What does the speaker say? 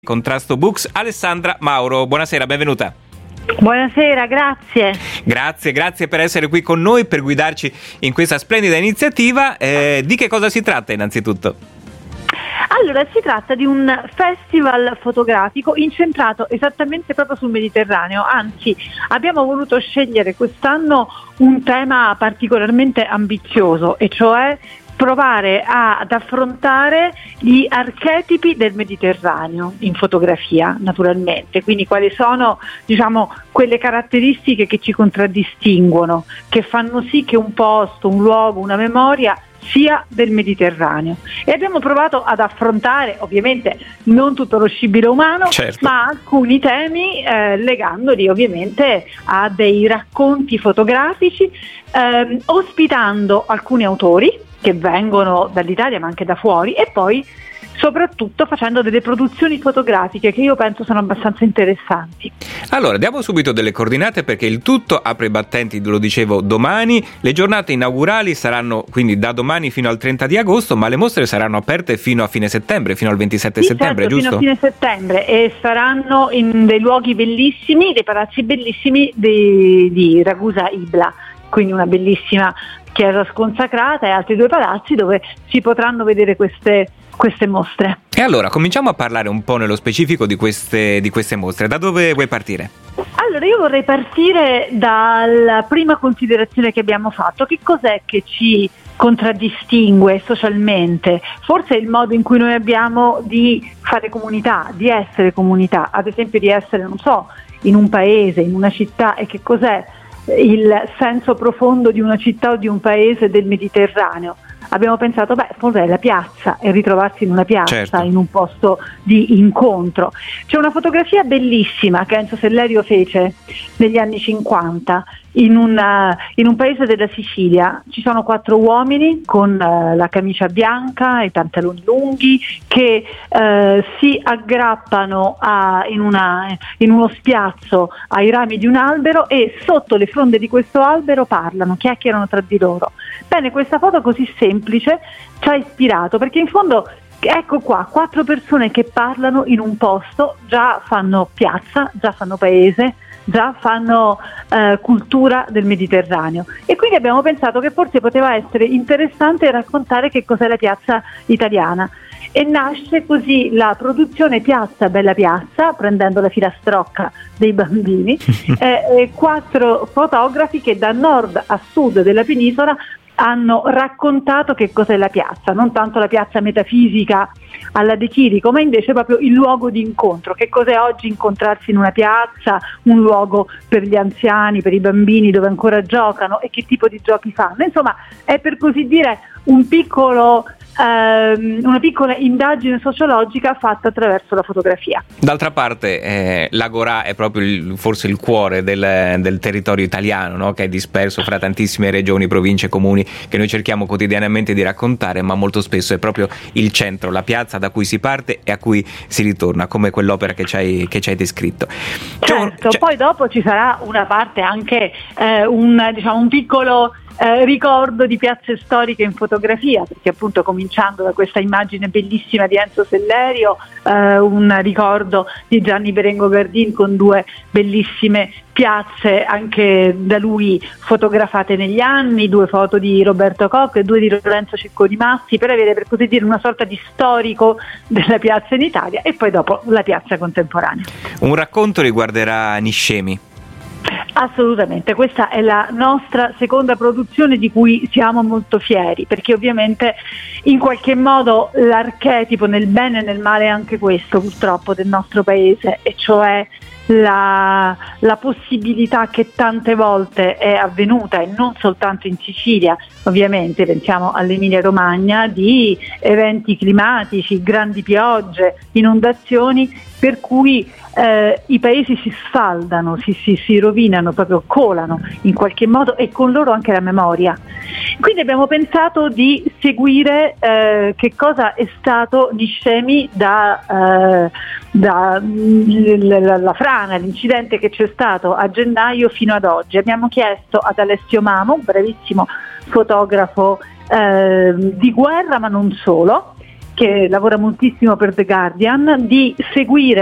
Contrasto Books, Alessandra Mauro. Buonasera, benvenuta. Buonasera, grazie. Grazie per essere qui con noi, per guidarci in questa splendida iniziativa. Di che cosa si tratta innanzitutto? Allora, si tratta di un festival fotografico incentrato esattamente proprio sul Mediterraneo, anzi abbiamo voluto scegliere quest'anno un tema particolarmente ambizioso, e cioè provare ad affrontare gli archetipi del Mediterraneo in fotografia, naturalmente. Quindi quali sono, quelle caratteristiche che ci contraddistinguono, che fanno sì che un posto, un luogo, una memoria sia del Mediterraneo. E abbiamo provato ad affrontare, ovviamente non tutto lo scibile umano, certo, ma alcuni temi legandoli ovviamente a dei racconti fotografici, ospitando alcuni autori che vengono dall'Italia ma anche da fuori, e poi soprattutto facendo delle produzioni fotografiche che io penso sono abbastanza interessanti. Allora, diamo subito delle coordinate, perché il tutto apre i battenti, lo dicevo, domani. Le giornate inaugurali saranno quindi da domani fino al 30 di agosto, ma le mostre saranno aperte fino a fine settembre, fino al 27 settembre, certo, giusto? Fino a fine settembre, e saranno in dei luoghi bellissimi, dei palazzi bellissimi di Ragusa Ibla, quindi una bellissima chiesa sconsacrata, e altri due palazzi dove si potranno vedere queste mostre. E allora cominciamo a parlare un po' nello specifico di queste mostre. Da dove vuoi partire? Allora, io vorrei partire dalla prima considerazione che abbiamo fatto. Che cos'è che ci contraddistingue socialmente? Forse è il modo in cui noi abbiamo di fare comunità, di essere comunità, ad esempio di essere, in un paese, in una città. E che cos'è il senso profondo di una città o di un paese del Mediterraneo? Abbiamo pensato, forse è la piazza, e ritrovarsi in una piazza, certo, in un posto di incontro. C'è una fotografia bellissima che Enzo Sellerio fece negli anni 50 in un paese della Sicilia. Ci sono 4 uomini con la camicia bianca e i pantaloni lunghi che si aggrappano in uno spiazzo ai rami di un albero, e sotto le fronde di questo albero parlano, chiacchierano tra di loro. Bene, questa foto così semplice ci ha ispirato, perché in fondo, ecco qua, 4 persone che parlano in un posto, già fanno piazza, già fanno paese, già fanno cultura del Mediterraneo. E quindi abbiamo pensato che forse poteva essere interessante raccontare che cos'è la piazza italiana. E nasce così la produzione Piazza Bella Piazza, prendendo la filastrocca dei bambini, 4 fotografi che da nord a sud della penisola hanno raccontato che cos'è la piazza, non tanto la piazza metafisica alla De Chirico, ma invece proprio il luogo di incontro. Che cos'è oggi incontrarsi in una piazza, un luogo per gli anziani, per i bambini, dove ancora giocano, e che tipo di giochi fanno. Insomma, è, per così dire, una piccola indagine sociologica fatta attraverso la fotografia. D'altra parte l'Agorà è proprio forse il cuore del territorio italiano, no? Che è disperso fra tantissime regioni, province, comuni, che noi cerchiamo quotidianamente di raccontare, ma molto spesso è proprio il centro, la piazza da cui si parte e a cui si ritorna, come quell'opera che ci hai descritto. Certo, poi dopo ci sarà una parte anche un piccolo ricordo di piazze storiche in fotografia, perché appunto, cominciando da questa immagine bellissima di Enzo Sellerio, un ricordo di Gianni Berengo Gardin con 2 bellissime piazze anche da lui fotografate negli anni, 2 foto di Roberto Cocco e 2 di Lorenzo Cecconi Massi, per avere, per così dire, una sorta di storico della piazza in Italia, e poi dopo la piazza contemporanea. Un racconto riguarderà Niscemi. Assolutamente, questa è la nostra seconda produzione di cui siamo molto fieri, perché ovviamente in qualche modo l'archetipo, nel bene e nel male, è anche questo purtroppo del nostro paese, e cioè la possibilità che tante volte è avvenuta, e non soltanto in Sicilia, ovviamente pensiamo all'Emilia Romagna, di eventi climatici, grandi piogge, inondazioni, per cui i paesi si sfaldano, si rovinano, proprio colano in qualche modo, e con loro anche la memoria. Quindi abbiamo pensato di seguire che cosa è stato Niscemi dalla frana, l'incidente che c'è stato a gennaio fino ad oggi. Abbiamo chiesto ad Alessio Mamo, un bravissimo fotografo di guerra, ma non solo, che lavora moltissimo per The Guardian, di seguire